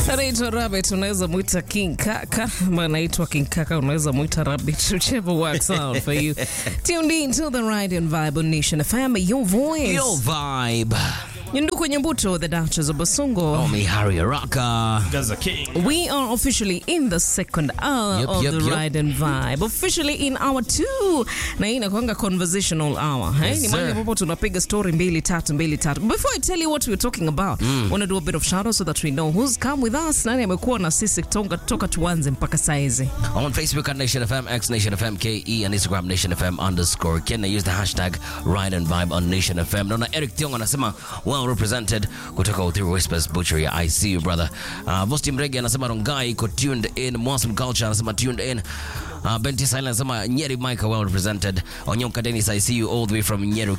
Anaitwa Rabbit, unaweza muita King Kaka. Anaitwa King Kaka, unaweza muita Rabbit, whichever works out for you. Tuned in to the Ride and Vibe on Nation FM, your voice. Your vibe. Nyunduku Nyambuto, the Duchess of Basungo. Omi Harry Araka. Gaza King. We are officially in the second hour of the Ride and Vibe. Officially in hour 2. Na hii inakuanga conversational hour. Yes, ni mahali ambapo tunapiga story mbili tatu. Before I tell you what we're talking about, want to do a bit of shout out so that we know who's come with us. Nani amekuwa na sisi toka tuanze mpaka saizi. On Facebook at Nation FM, X Nation FM KE, and Instagram Nation FM _ Kenya. Use the hashtag Ride and Vibe on Nation FM. Naona Eric Tiongo anasema well represented kutoka Uthiru Whispers Butchery. I see you brother. Vosti Mrege anasema Rongai iko tuned in. Mwasum Culture anasema tuned in. Benti Silent anasema Nyeri Micah well represented. Onyonka Dennis, I see you all the way from Nyeru.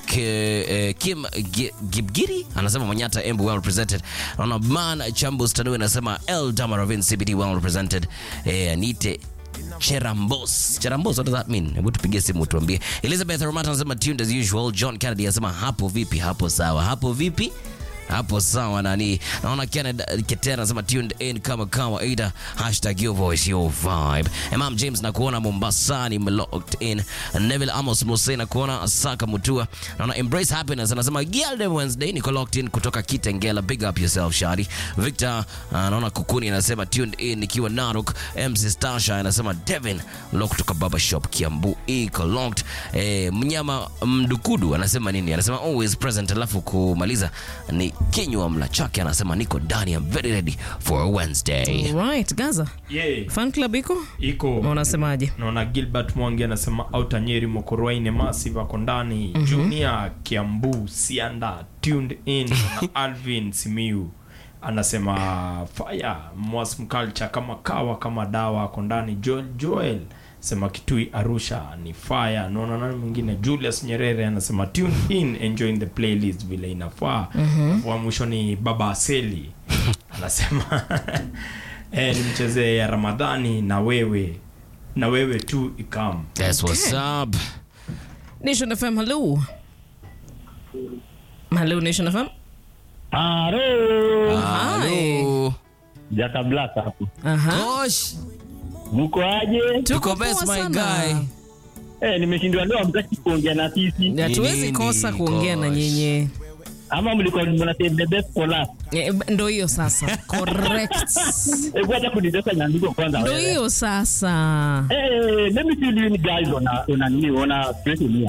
Kim Gibgiri anasema Manyata Embu well represented. Naona Man Chambus Tanu anasema El Damaravin CBD well represented. Nite Cherambos, what does that mean? Hebu tupige simu tuambie. Elizabeth Romata anasema tuned as usual. John Kennedy anasema hapo vipi? Hapo sawa. Hapo vipi? Hapo sawa nani. Naona Kennedy Ketera anasema tuned in kama kawaida. Hashtag your voice, your vibe. Imam James na kuona Mombasani locked in. Neville Amos Mose na kuona Asaka Mutua. Naona Embrace Happiness anasema Gilde Wednesday niko locked in kutoka Kitengela. Big up yourself Shadi. Victor naona Kukuni anasema tuned in nikiwa Narok. MC Stasha anasema Devin lock kutoka Baba Shop Kiambu iko locked. Mnyama Mdukudu anasema nini? Anasema always present, alafu kumaliza ni Kenywa Mlachake anasema niko ndani, I'm very ready for a Wednesday. Right, Gaza. Yeah. Fan club iko? Unasemaje? Naona Gilbert Mwangi anasema Outer Nyeri Mokoroine Massive ako ndani. Junior Kiambu Sianda tuned in. Na Alvin Simiu anasema fire. Mwasm Culture kama kawa kama dawa ako ndani. Joel sema Kitui Arusha ni fire. Naona nani mwingine Julius Nyerere anasema tune in, enjoying the playlist vile inafaa. Wa mwisho ni Baba Aseli anasema nimcheze ya Ramadhani na wewe tu ikam. That's what's up. Nation FM, hello. Hello Nation FM. Hello. Jaka Black hapo. Gosh. Mko aje? Tuko best my guy. Nimeshindwa leo mtaki kuongea na sisi. Hatuwezi kosa kuongea na nyinyi. Ama mlikuwa mnasema the best for last. Ndio hiyo sasa. Correct. Ngoja kunidesa nyandiko kwanza. Ndio hiyo sasa. Let me tell you guys ona pressure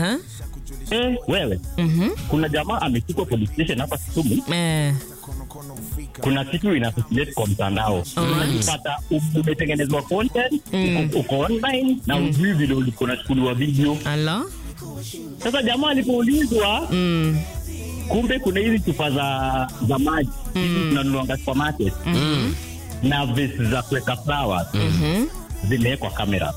wewe. Kuna jamaa ameshikwa police station hapa Kisumu. Kuna kitu inafacilitate kwa mtandao. Unajipata umetengenezwa content, uko online na ujui vile ulikuwa unachukuliwa video. Ala. Sasa jamaa alipoulizwa, kumbe kuna hizi chupa za maji tunanunuanga supermarket. Na vesi za kuweka flowers. Zimewekwa kamera.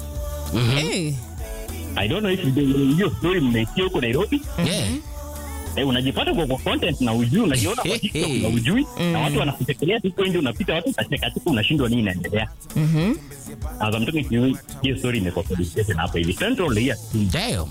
I don't know if hiyo story mmeisikia huko Nairobi. Unajipata kwa content na ujui, unajiona kwa TikTok na ujui, na watu wanakutekelea tu nje, unapita watu unacheka tu, unashindwa nini inaendelea. As I'm talking to you, hiyo story imekuwa police station hapa hivi Central here. Damn.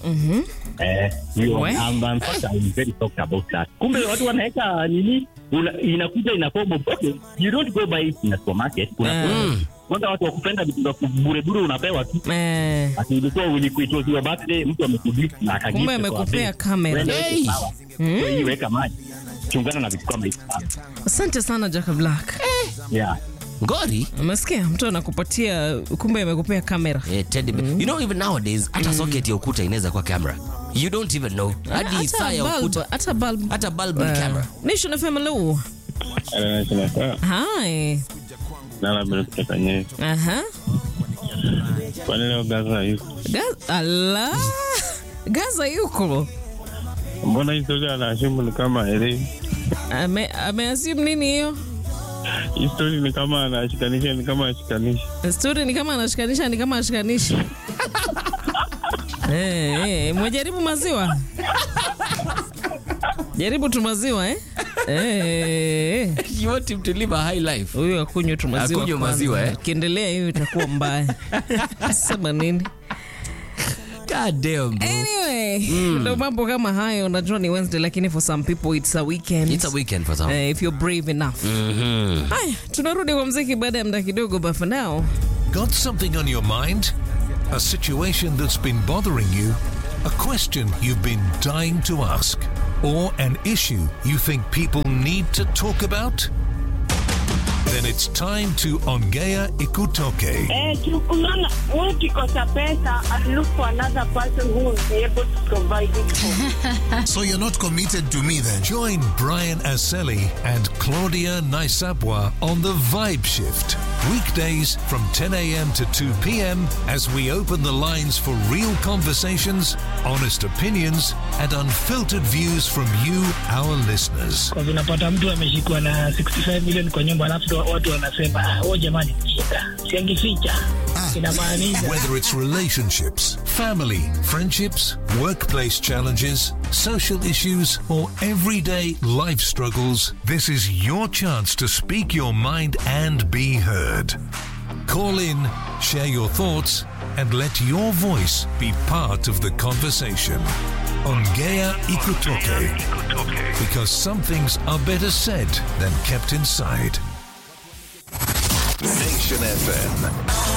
I'm very talked about that. Kumbe watu wanaweka nini, inakuja inaform okay, you don't go buy it in a supermarket. Kwanza watu wakupenda vitu za bure unapewa tu. Ati ilikuwa ulikuitwa birthday, mtu amekugift na akagift. Kumbe amekupea kamera. Hii weka maji. Chungana na vitu kama hivi. Asante sana Jaka Black. Yeah. Ngori? Umesikia mtu anakupatia, kumbe amekupea kamera. Teddy bear. You know even nowadays hata socket ya ukuta inaweza kwa camera. You don't even know. Hadi saa ya ukuta. Hata bulb ni camera. Nation FM, hello. Hi. Nala bila kutoka Nyeri. Kwa leo Gaza yuko. Gaza yuko. Mbona historia anashimu ni kama elimu? Ameassume nini hiyo? Story ni kama anashikanisha ni kama ashikanishi. Story ni kama anashikanisha ni kama ashikanishi. Mwajaribu maziwa? Jaribu tu maziwa You want him to live a high life. Huyu akunywe tu maziwa. Akunywe maziwa Kiendelea hiyo itakuwa mbaya. Sema nini? God damn, bro. Anyway, ndo mambo kama hayo. Unajua ni Wednesday, lakini for some people it's a weekend. It's a weekend for some. If you're brave enough. Haya, tunarudi kwa mziki baada ya muda kidogo, but for now. Got something on your mind? A situation that's been bothering you? A question you've been dying to ask? Or an issue you think people need to talk about? Then it's time to Ongea Ikutoke. Tukulana, what ikosa pesa and look for another person who will be able to provide it for. So you're not committed to me then? Join Brian Aseli and Claudia Naisabwa on the Vibe Shift. Weekdays from 10 a.m. to 2 p.m. as we open the lines for real conversations, honest opinions, and unfiltered views from you, our listeners. Kwa unapata mtu ameshikwa na 65 million kwa nyumba alafu watu wanasema jamani shika siangificha inamaanisha. Whether it's relationships, family, friendships, workplace challenges, social issues, or everyday life struggles, this is your chance to speak your mind and be heard. Call in, share your thoughts, and let your voice be part of the conversation. Ongea Ikutoke. Because some things are better said than kept inside. Nation FM.